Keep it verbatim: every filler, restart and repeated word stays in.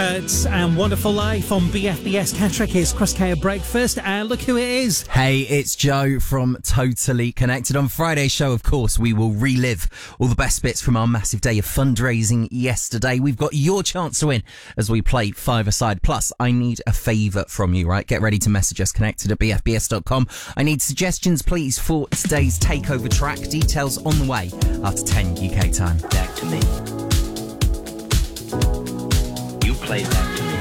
Birds and Wonderful Life on B F B S Catterick. Here's Chris K at breakfast, and look who it is. Hey, it's Joe from Totally Connected. On Friday's show, of course, we will relive all the best bits from our massive day of fundraising yesterday. We've got your chance to win as we play five-a-side. Plus, I need a favour from you, right? Get ready to message us, connected at b f b s dot com. I need suggestions, please, for today's takeover track. Details on the way after ten U K time. Back to me. You played back to me.